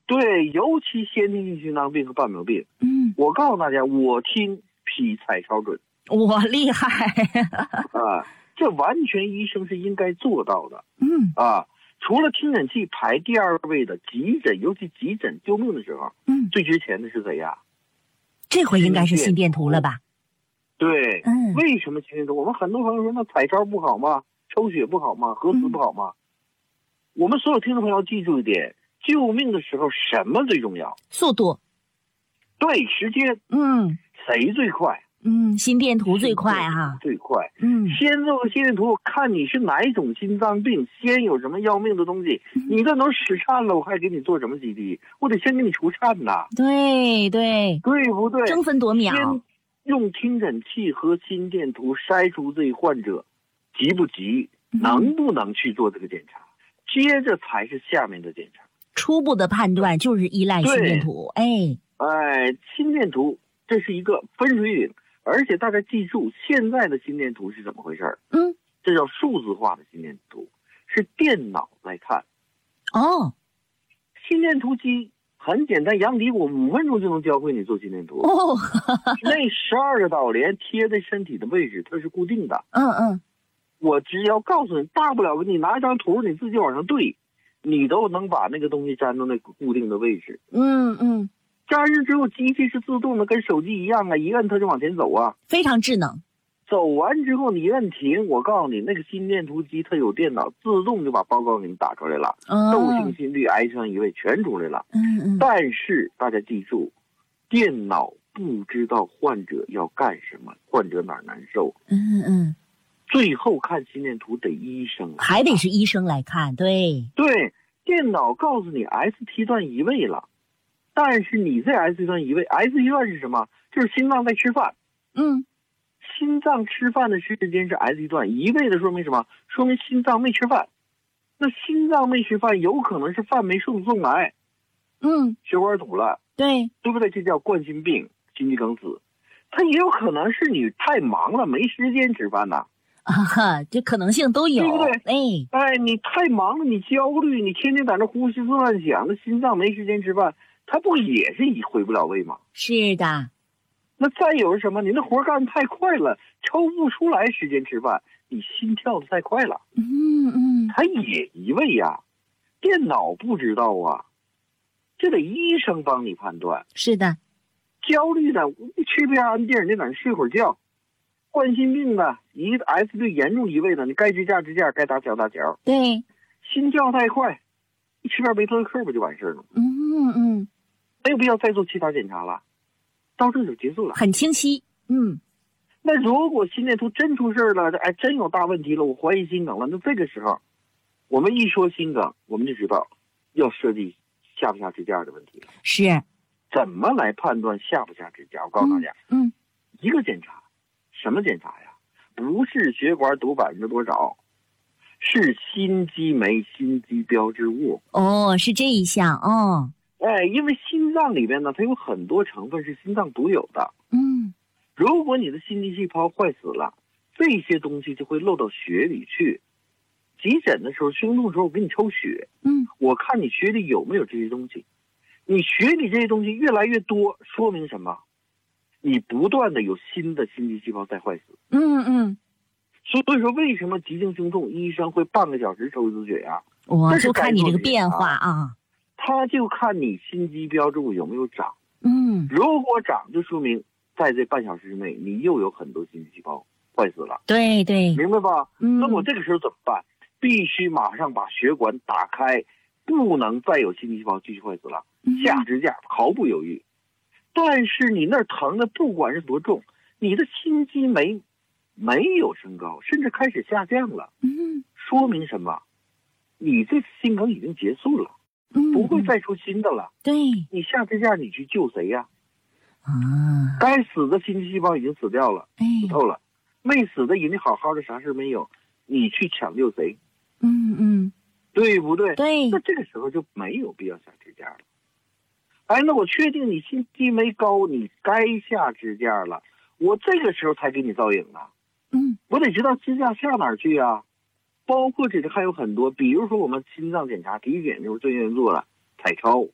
对，尤其先天性心脏病和半毛病。我告诉大家，我听比彩超准。 我厉害这完全医生是应该做到的。除了听诊器排第二位的急诊，尤其急诊救命的时候，最值钱的是谁呀？ 这回应该是心电图了吧？ 对，为什么心电图？我们很多朋友说，那彩超不好吗？抽血不好吗？核磁不好吗？我们所有听众朋友记住一点，救命的时候什么最重要？ 速度。 对，时间。谁最快？ 心电图最快哈。 最快。先做个心电图，看你是哪一种心脏病，先有什么要命的东西。你这能室颤了，我还给你做什么 CT？ 我得先给你除颤呐。 对不对？ 争分夺秒。 先用听诊器和心电图筛出这患者急不急，能不能去做这个检查，接着才是下面的检查。 初步的判断就是依赖心电图。 心电图这是一个分水岭，而且大家记住，现在的心电图是怎么回事？这叫数字化的心电图，是电脑来看。心电图机很简单，杨迪，我5分钟就能教会你做心电图。那12个导联贴在身体的位置，它是固定的。我只要告诉你，大不了给你拿一张图，你自己往上对，你都能把那个东西粘到那个固定的位置。粘上之后，机器是自动的，跟手机一样啊，一摁它就往前走啊， 非常智能。 走完之后你一摁停，我告诉你，那个心电图机它有电脑，自动就把报告给你打出来了。窦性心律、癌症移位全出来了。但是大家记住，电脑不知道患者要干什么，患者哪儿难受。最后看心电图得医生来看， 还得是医生来看。对， 电脑告诉你 ST 段移位了，但是你这 ST 段移位 ，ST 段是什么？就是心脏在吃饭。心脏吃饭的时间是 ST 段，移位的说明什么？说明心脏没吃饭。那心脏没吃饭，有可能是饭没送来，血管堵了，对不对？这叫冠心病、心肌梗死。它也有可能是你太忙了，没时间吃饭呐。 这可能性都有， 对不对？你太忙了，你焦虑，你天天在那呼吸乱想，那心脏没时间吃饭，它不也是回不了位吗？ 是的。 那再有什么？你那活干太快了，抽不出来时间吃饭，你心跳的太快了，它也移位呀。电脑不知道啊，这得医生帮你判断。 是的。 焦虑的，你吃片安定，你在那睡会儿觉。冠心病的，一 S 对严重移位的，你该支架支架，该打脚打脚。 对。 心跳太快，你吃片贝特克不就完事了？没有必要再做其他检查了，到这就结束了， 很清晰。 那如果心电图真出事了，真有大问题了，我怀疑心梗了，那这个时候，我们一说心梗，我们就知道要设计下不下支架的问题了。 是。 怎么来判断下不下支架？我告诉大家，一个检查，什么检查呀？不是血管堵多少，是心肌酶、心肌标志物。 是这一项。 因为心脏里边呢，它有很多成分是心脏独有的。如果你的心肌细胞坏死了，这些东西就会漏到血里去。急诊的时候、胸痛的时候，我给你抽血，我看你血里有没有这些东西。你血里这些东西越来越多，说明什么？你不断的有新的心肌细胞在坏死。所以说，为什么急性胸痛医生会半个小时抽一次血呀？ 就看你这个变化啊。 他就看你心肌标志物有没有长。如果长，就说明在这半小时之内，你又有很多心肌细胞坏死了。对，明白吧？那我这个时候怎么办？必须马上把血管打开，不能再有心肌细胞继续坏死了，下支架毫不犹豫。但是你那儿疼的不管是多重，你的心肌酶没有升高，甚至开始下降了。说明什么？你这次心梗已经结束了，不会再出新的了。你下支架你去救谁呀？该死的心肌细胞已经死掉了，死透了。没死的人家好好的，啥事没有，你去抢救谁？对不对？那这个时候就没有必要下支架了。那我确定你心肌酶高，你该下支架了，我这个时候才给你造影啊。我得知道支架下哪儿去啊。包括这里还有很多，比如说我们心脏检查体检的时候最愿意做了彩超。